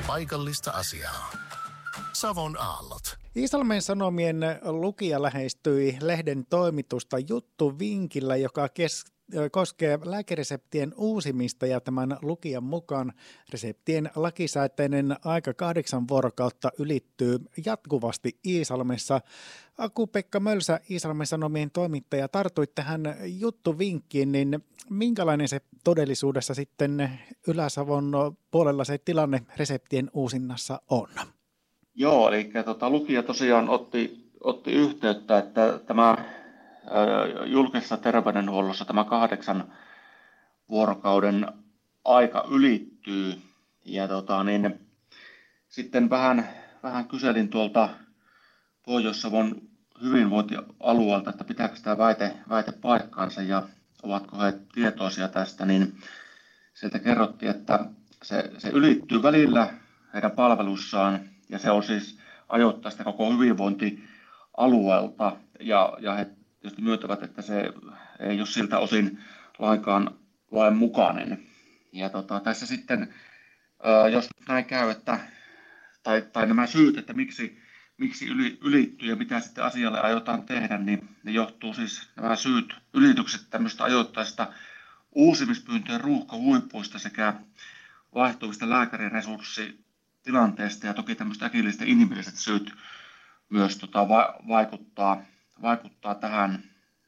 Paikallista asiaa. Savon aallot. Iisalmen Sanomien lukija lähestyi lehden toimitusta juttuvinkillä, joka koskee lääkereseptien uusimista, ja tämän lukijan mukaan reseptien lakisääteinen aika 8 vuorokautta ylittyy jatkuvasti Iisalmessa. Aku-Pekka Mölsä, Iisalmen Sanomien toimittaja, tartuit tähän juttuvinkkiin, niin minkälainen se todellisuudessa sitten Ylä-Savon puolella se tilanne reseptien uusinnassa on? Joo, eli lukija tosiaan otti yhteyttä, että tämä julkisessa terveydenhuollossa tämä 8 vuorokauden aika ylittyy. Ja sitten vähän kyselin tuolta Pohjois-Savon hyvinvointialueelta, että pitääkö tämä väite paikkaansa ja ovatko he tietoisia tästä, niin sieltä kerrottiin, että se ylittyy välillä heidän palvelussaan. Ja se on siis ajoittaa sitä koko hyvinvointialueelta, ja he tietysti myöntävät, että se ei ole siltä osin lainkaan lain mukainen. Ja tässä sitten, jos näin käy, tai nämä syyt, että miksi ylittyy ja mitä sitten asialle aiotaan tehdä, niin ne johtuu siis nämä syyt, ylitykset tämmöistä ajoittaisista uusimispyyntöjen ruuhkahuipuista sekä vaihtuvista lääkäriresurssitilanteesta, ja toki tämmöiset äkilliset inhimilliset syyt myös vaikuttaa tähän.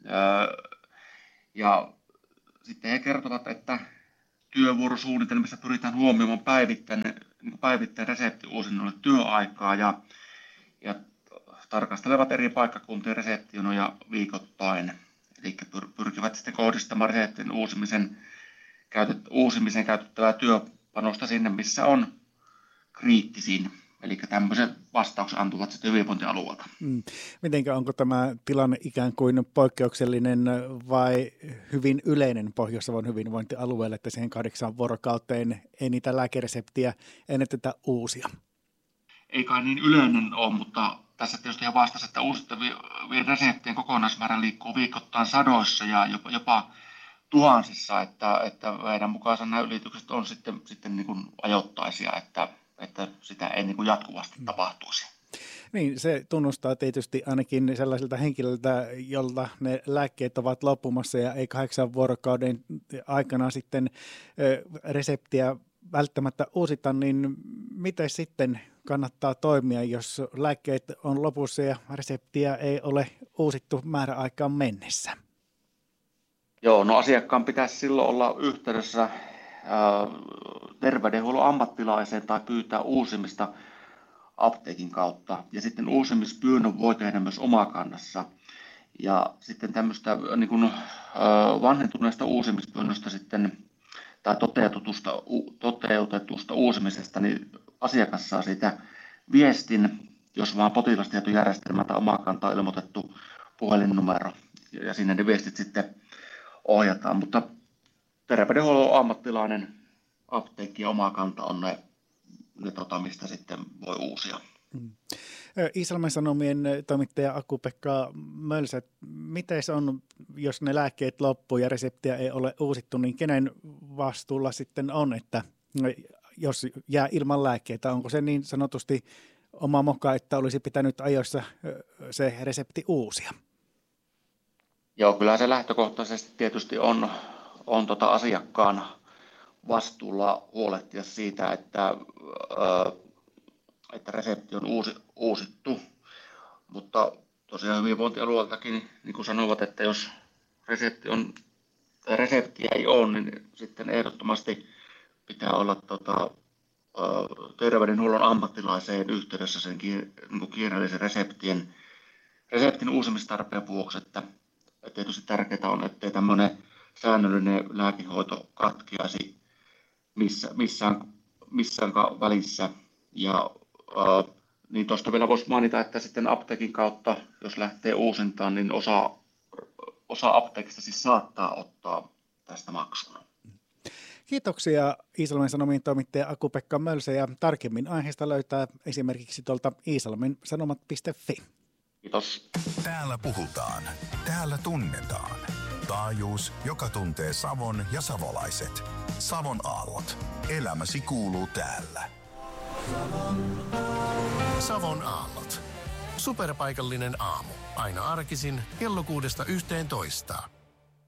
Ja sitten he kertovat, että työvuorosuunnitelmissa pyritään huomioimaan päivittäin reseptiuusinnoille työaikaa ja tarkastelevat eri paikkakuntien reseptionoja viikoittain. Eli pyrkivät sitten kohdistamaan reseptin uusimiseen käytettävää työpanosta sinne, missä on kriittisin. Eli tämmöisen vastauksen antavat sitten hyvinvointialueelta. Mitenkä onko tämä tilanne ikään kuin poikkeuksellinen vai hyvin yleinen Pohjois-Savon hyvinvointialueelle, että siihen 8 vuorokauteen ei niitä lääkereseptiä ennätetä uusia? Ei kai niin yleinen ole, mutta tässä tietysti ihan vastasi, että uusittavien reseptien kokonaismäärä liikkuu viikoittain sadoissa ja jopa tuhansissa, että meidän mukaansa nämä ylitykset on sitten niin kuin ajoittaisia, että sitä ei niin kuin jatkuvasti tapahtuisi. Niin, se tunnustaa tietysti ainakin sellaisilta henkilöiltä, jolta ne lääkkeet ovat loppumassa ja ei 8 vuorokauden aikana sitten reseptiä välttämättä uusita, niin miten sitten kannattaa toimia, jos lääkkeet on lopussa ja reseptiä ei ole uusittu määräaikaan mennessä? Joo, no asiakkaan pitäisi silloin olla yhteydessä terveydenhuollon ammattilaiseen tai pyytää uusimista apteekin kautta. Ja sitten uusimispyynnön voi tehdä myös Omakannassa. Ja sitten tämmöistä niin kuin, vanhentuneesta uusimispyynnöstä sitten, tai toteutetusta uusimisesta, niin asiakas saa siitä viestin, jos vaan potilastietojärjestelmä tai Omakantaan ilmoitettu puhelinnumero. Ja sinne ne viestit sitten ohjataan, mutta terveydenhuollon ammattilainen apteekki ja Omakanta on ne mistä sitten voi uusia. Iisalmen Sanomien toimittaja Aku-Pekka Mölsä, miten se on, jos ne lääkkeet loppuu ja reseptiä ei ole uusittu, niin kenen vastuulla sitten on, että jos jää ilman lääkkeitä, onko se niin sanotusti oma moka, että olisi pitänyt ajoissa se resepti uusia? Joo, kyllä se lähtökohtaisesti tietysti on asiakkaan vastuulla huolehtia siitä, että resepti on uusittu, mutta tosiaan hyvinvointialueeltakin, niin kuin sanovat, että jos reseptiä ei ole, niin sitten ehdottomasti pitää olla terveydenhuollon ammattilaiseen yhteydessä sen kiireellisen reseptin uusimistarpeen vuoksi, että tietysti tärkeää on, ettei tämmöinen säännöllinen lääkehoito katkeaisi missään välissä. Ja niin tuosta vielä voisi mainita, että sitten apteekin kautta, jos lähtee uusintaan, niin osa apteekista siis saattaa ottaa tästä maksun. Kiitoksia Iisalmen Sanomien toimittaja Aku-Pekka Mölsä, ja tarkemmin aiheesta löytää esimerkiksi tuolta iisalmensanomat.fi. Kiitos. Täällä puhutaan. Täällä tunnetaan. Taajuus, joka tuntee Savon ja savolaiset. Savon aallot. Elämäsi kuuluu täällä. Savon aallot. Superpaikallinen aamu. Aina arkisin kello 6–11.